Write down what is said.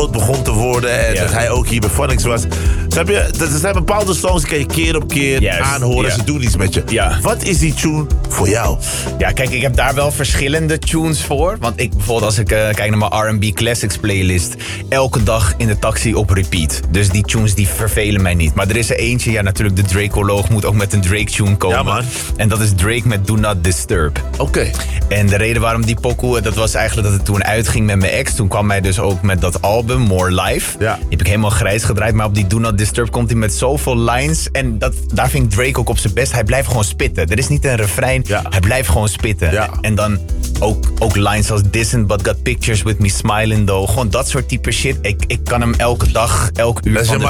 groot begon te worden. En dat hij ook hier bij Phonics was. Snap je? Er zijn bepaalde songs die kan je keer op keer aanhoren. Ze doen iets met je. Ja. Wat is die tune voor jou? Ja, kijk, ik heb daar wel verschillende tunes voor. Want ik bijvoorbeeld, als ik kijk naar mijn R&B Classics playlist, elke dag in de taxi op repeat. Dus die tunes die vervelen mij niet. Maar er is er eentje, ja natuurlijk de Dracoloog moet ook met een Drake-tune komen. Ja, man. En dat is Drake met Do Not Disturb. Oké. En de reden waarom die pokoe, dat was eigenlijk dat het toen uitging met mijn ex. Toen kwam hij dus ook met dat album, More Life. Ja. Die heb ik helemaal grijs gedraaid. Maar op die Do Not Disturb komt hij met zoveel lines. En daar vind ik Drake ook op zijn best. Hij blijft gewoon spitten. Er is niet een refrein. Ja. Hij blijft gewoon spitten. Ja. En dan ook lines als Distant but got pictures with me smiling though. Gewoon dat soort type shit. Ik kan hem elke dag, elk uur Dat is van de